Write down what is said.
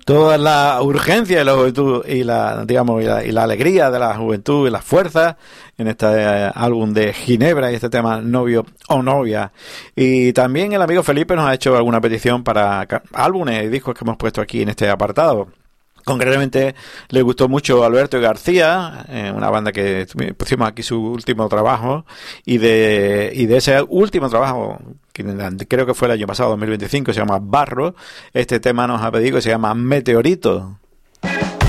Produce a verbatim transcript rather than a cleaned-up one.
toda la urgencia de la juventud y la, digamos, y la, y la alegría de la juventud y las fuerzas en este eh, álbum de Ginebra y este tema Novio o Novia. Y también el amigo Felipe nos ha hecho alguna petición para álbumes y discos que hemos puesto aquí en este apartado. Concretamente le gustó mucho Alberto García, eh, una banda que pusimos aquí su último trabajo, y de y de ese último trabajo, que creo que fue el año pasado, dos mil veinticinco, se llama Barro. Este tema nos ha pedido que se llama Meteorito.